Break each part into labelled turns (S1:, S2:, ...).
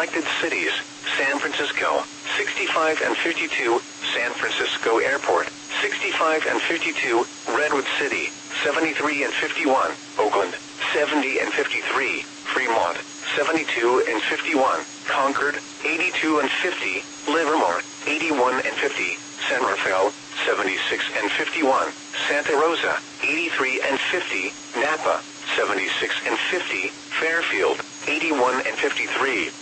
S1: selected cities: San Francisco, 65 and 52, San Francisco Airport, 65 and 52, Redwood City, 73 and 51, Oakland, 70 and 53, Fremont, 72 and 51, Concord, 82 and 50, Livermore, 81 and 50, San Rafael, 76 and 51, Santa Rosa, 83 and 50, Napa, 76 and 50, Fairfield, 81 and 53.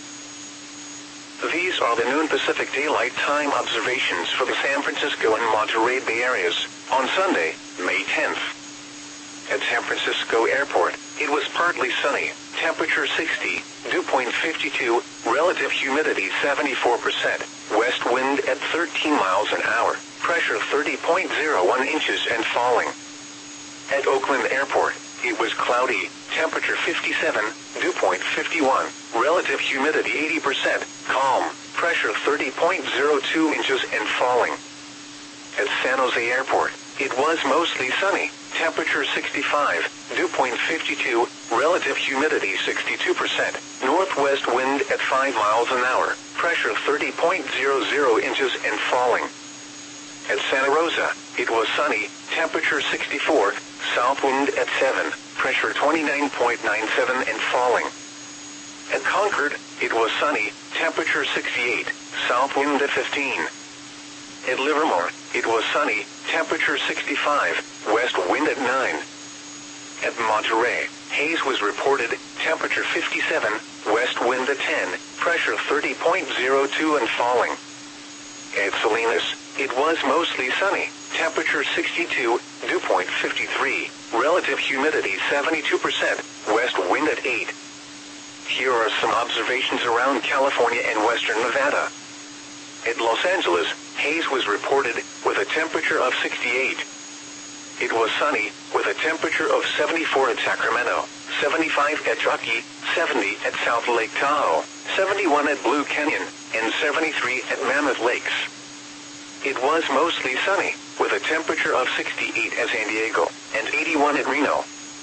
S1: These are the noon Pacific Daylight Time observations for the San Francisco and Monterey Bay areas on Sunday, May 10th. At San Francisco Airport, it was partly sunny, temperature 60, dew point 52, relative humidity 74%, west wind at 13 miles an hour, pressure 30.01 inches and falling. At Oakland Airport, it was cloudy, temperature 57, dew point 51, relative humidity 80%, calm, pressure 30.02 inches and falling. At San Jose Airport, it was mostly sunny, temperature 65, dew point 52, relative humidity 62%, northwest wind at 5 miles an hour, pressure 30.00 inches and falling. At Santa Rosa, it was sunny, temperature 64, south wind at 7, pressure 29.97 and falling. At Concord, it was sunny, temperature 68, south wind at 15. At Livermore, it was sunny, temperature 65, west wind at 9. At Monterey, haze was reported, temperature 57, west wind at 10, pressure 30.02 and falling. At Salinas, it was mostly sunny, temperature 62, dew point 53, relative humidity 72%, west wind at 8. Here are some observations around California and western Nevada. At Los Angeles, haze was reported, with a temperature of 68. It was sunny, with a temperature of 74 at Sacramento, 75 at Truckee, 70 at South Lake Tahoe, 71 at Blue Canyon, and 73 at Mammoth Lakes. It was mostly sunny, with a temperature of 68 at San Diego, and 81 at Reno.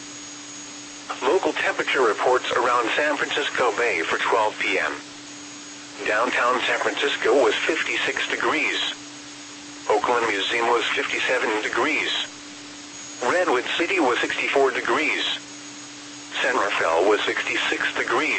S1: Local temperature reports around San Francisco Bay for 12 p.m. Downtown San Francisco was 56 degrees. Oakland Museum was 57 degrees. Redwood City was 64 degrees. San Rafael was 66 degrees.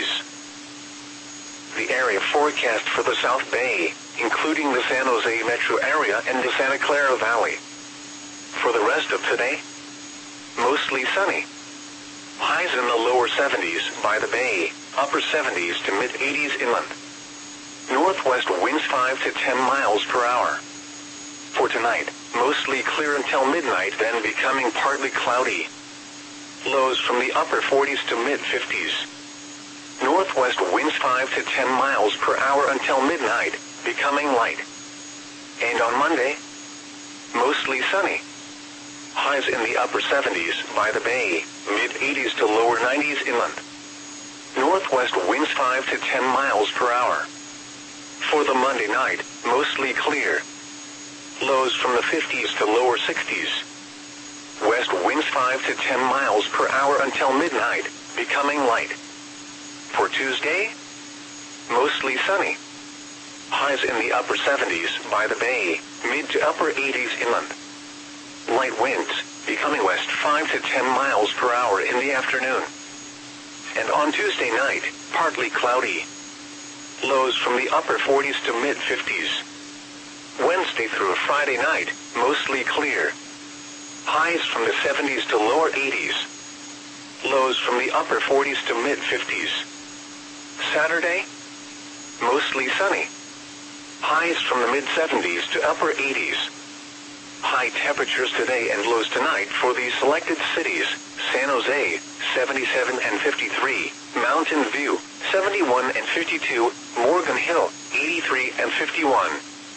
S1: The area forecast for the South Bay, including the San Jose metro area and the Santa Clara Valley. For the rest of today, mostly sunny. Highs in the lower 70s by the bay, upper 70s to mid-80s inland. Northwest winds 5 to 10 miles per hour. For tonight, mostly clear until midnight, then becoming partly cloudy. Lows from the upper 40s to mid-50s. Northwest winds 5 to 10 miles per hour until midnight, becoming light. And on Monday, mostly sunny. Highs in the upper 70s by the bay, mid-80s to lower 90s inland. Northwest winds 5 to 10 miles per hour. For the Monday night, mostly clear. Lows from the 50s to lower 60s. West winds 5 to 10 miles per hour until midnight, becoming light. For Tuesday, mostly sunny. Highs in the upper 70s by the bay, mid to upper 80s inland. Light winds, becoming west 5 to 10 miles per hour in the afternoon. And on Tuesday night, partly cloudy. Lows from the upper 40s to mid-50s. Wednesday through Friday night, mostly clear. Highs from the 70s to lower 80s. Lows from the upper 40s to mid-50s. Saturday, mostly sunny. Highs from the mid-70s to upper 80s. High temperatures today and lows tonight for these selected cities: San Jose, 77 and 53, Mountain View, 71 and 52, Morgan Hill, 83 and 51.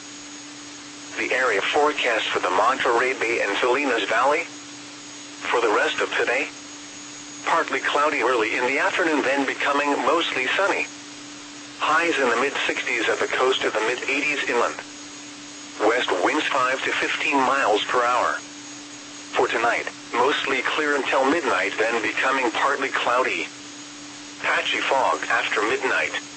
S1: The area forecast for the Monterey Bay and Salinas Valley. For the rest of today, partly cloudy early in the afternoon, then becoming mostly sunny. Highs in the mid-60s at the coast of the mid-80s inland. West winds 5 to 15 miles per hour. For tonight, mostly clear until midnight, then becoming partly cloudy. Patchy fog after midnight.